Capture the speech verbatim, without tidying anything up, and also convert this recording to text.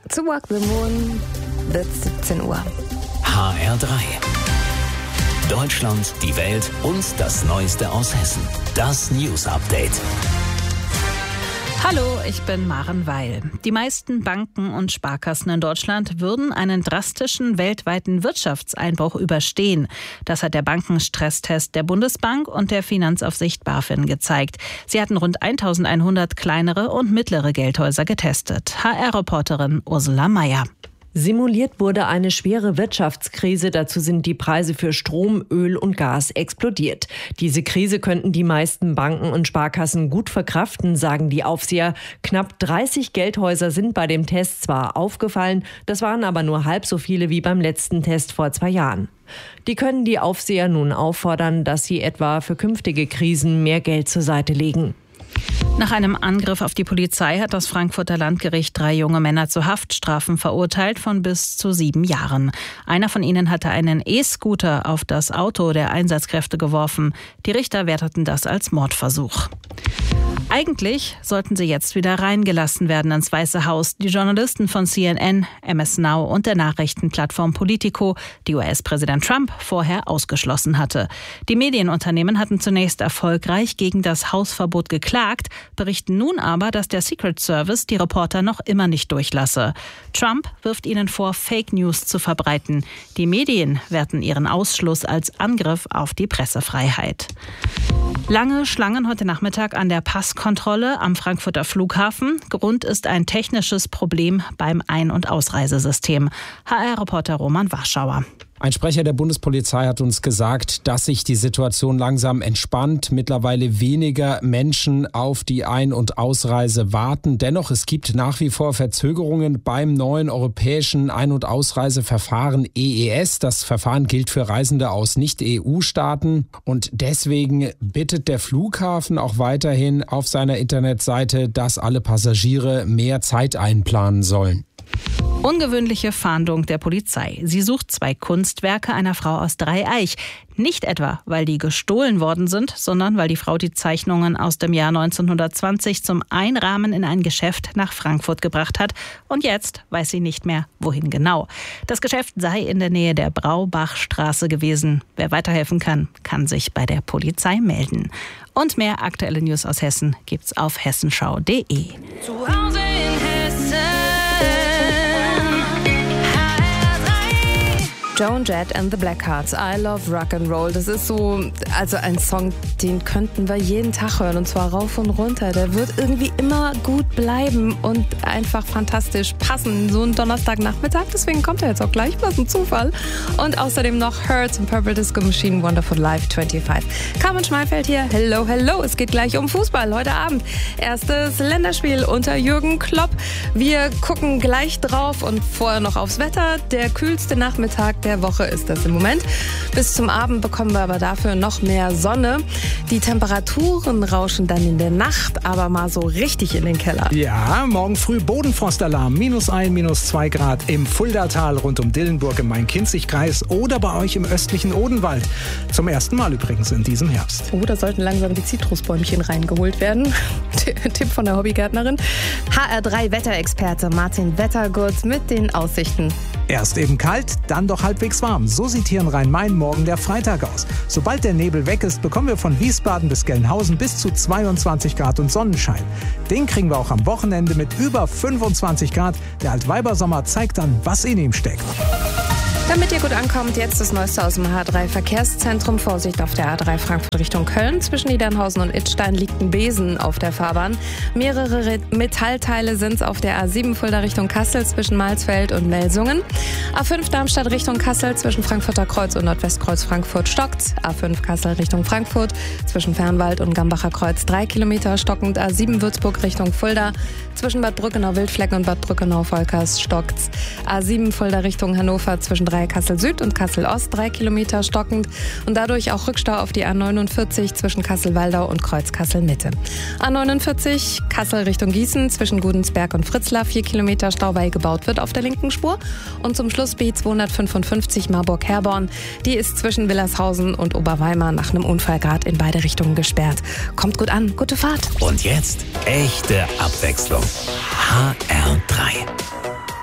zu Walk the Moon wird siebzehn Uhr. H R drei. Deutschland, die Welt und das Neueste aus Hessen. Das News Update. Hallo, ich bin Maren Weil. Die meisten Banken und Sparkassen in Deutschland würden einen drastischen weltweiten Wirtschaftseinbruch überstehen. Das hat der Bankenstresstest der Bundesbank und der Finanzaufsicht BaFin gezeigt. Sie hatten rund eintausendeinhundert kleinere und mittlere Geldhäuser getestet. H R-Reporterin Ursula Meier. Simuliert wurde eine schwere Wirtschaftskrise. Dazu sind die Preise für Strom, Öl und Gas explodiert. Diese Krise könnten die meisten Banken und Sparkassen gut verkraften, sagen die Aufseher. Knapp dreißig Geldhäuser sind bei dem Test zwar aufgefallen, das waren aber nur halb so viele wie beim letzten Test vor zwei Jahren. Die können die Aufseher nun auffordern, dass sie etwa für künftige Krisen mehr Geld zur Seite legen. Nach einem Angriff auf die Polizei hat das Frankfurter Landgericht drei junge Männer zu Haftstrafen verurteilt von bis zu sieben Jahren. Einer von ihnen hatte einen E-Scooter auf das Auto der Einsatzkräfte geworfen. Die Richter werteten das als Mordversuch. Eigentlich sollten sie jetzt wieder reingelassen werden ins Weiße Haus. Die Journalisten von C N N, M S Now und der Nachrichtenplattform Politico, die U S-Präsident Trump vorher ausgeschlossen hatte. Die Medienunternehmen hatten zunächst erfolgreich gegen das Hausverbot geklagt, berichten nun aber, dass der Secret Service die Reporter noch immer nicht durchlasse. Trump wirft ihnen vor, Fake News zu verbreiten. Die Medien werten ihren Ausschluss als Angriff auf die Pressefreiheit. Lange Schlangen heute Nachmittag an der Passkontrolle am Frankfurter Flughafen. Grund ist ein technisches Problem beim Ein- und Ausreisesystem. H R-Reporter Roman Warschauer. Ein Sprecher der Bundespolizei hat uns gesagt, dass sich die Situation langsam entspannt. Mittlerweile weniger Menschen auf die Ein- und Ausreise warten. Dennoch, es gibt nach wie vor Verzögerungen beim neuen europäischen Ein- und Ausreiseverfahren E E S. Das Verfahren gilt für Reisende aus Nicht-E U-Staaten. Und deswegen bittet der Flughafen auch weiterhin auf seiner Internetseite, dass alle Passagiere mehr Zeit einplanen sollen. Ungewöhnliche Fahndung der Polizei. Sie sucht zwei Kunstwerke einer Frau aus Dreieich. Nicht etwa, weil die gestohlen worden sind, sondern weil die Frau die Zeichnungen aus dem Jahr neunzehnhundertzwanzig zum Einrahmen in ein Geschäft nach Frankfurt gebracht hat. Und jetzt weiß sie nicht mehr, wohin genau. Das Geschäft sei in der Nähe der Braubachstraße gewesen. Wer weiterhelfen kann, kann sich bei der Polizei melden. Und mehr aktuelle News aus Hessen gibt's auf hessenschau punkt de. Zu Hause in Hessen. Joan Jett and the Blackhearts, I Love Rock'n'Roll. Das ist so, also ein Song, den könnten wir jeden Tag hören und zwar rauf und runter. Der wird irgendwie immer gut bleiben und einfach fantastisch passen. So ein Donnerstagnachmittag, deswegen kommt er jetzt auch gleich, was ein Zufall. Und außerdem noch Hurts und Purple Disco Machine, Wonderful Life fünfundzwanzig. Carmen Schmeifeld hier, hello, hello. Es geht gleich um Fußball heute Abend. Erstes Länderspiel unter Jürgen Klopp. Wir gucken gleich drauf und vorher noch aufs Wetter. Der kühlste Nachmittag der Der Woche ist das im Moment. Bis zum Abend bekommen wir aber dafür noch mehr Sonne. Die Temperaturen rauschen dann in der Nacht aber mal so richtig in den Keller. Ja, morgen früh Bodenfrostalarm. Minus ein, minus zwei Grad im Fuldatal rund um Dillenburg im Main-Kinzig-Kreis oder bei euch im östlichen Odenwald. Zum ersten Mal übrigens in diesem Herbst. Oh, da sollten langsam die Zitrusbäumchen reingeholt werden. Tipp von der Hobbygärtnerin. H R drei Wetterexperte Martin Wettergurt mit den Aussichten. Erst eben kalt, dann doch halbwegs warm. So sieht hier in Rhein-Main morgen der Freitag aus. Sobald der Nebel weg ist, bekommen wir von Wiesbaden bis Gelnhausen bis zu zweiundzwanzig Grad und Sonnenschein. Den kriegen wir auch am Wochenende mit über fünfundzwanzig Grad. Der Altweibersommer zeigt dann, was in ihm steckt. Damit ihr gut ankommt, jetzt das Neueste aus dem H drei Verkehrszentrum. Vorsicht auf der A drei Frankfurt Richtung Köln. Zwischen Niedernhausen und Idstein liegt ein Besen auf der Fahrbahn. Mehrere Metallteile sind auf der A sieben Fulda Richtung Kassel zwischen Malsfeld und Melsungen. A fünf Darmstadt Richtung Kassel zwischen Frankfurter Kreuz und Nordwestkreuz Frankfurt stockt. A fünf Kassel Richtung Frankfurt zwischen Fernwald und Gambacher Kreuz drei Kilometer stockend. A sieben Würzburg Richtung Fulda zwischen Bad Brückenau-Wildflecken und Bad Brückenau-Volkers stockt. A sieben Fulda Richtung Hannover zwischen drei Kassel Süd und Kassel Ost drei Kilometer stockend und dadurch auch Rückstau auf die A neunundvierzig zwischen Kassel-Waldau und Kreuz Kassel Mitte. A neunundvierzig Kassel Richtung Gießen zwischen Gudensberg und Fritzlar vier Kilometer Stau, weil gebaut wird auf der linken Spur. Und zum Schluss B zweihundertfünfundfünfzig Marburg-Herborn. Die ist zwischen Willershausen und Oberweimar nach einem Unfall gerade in beide Richtungen gesperrt. Kommt gut an, gute Fahrt. Und jetzt echte Abwechslung. H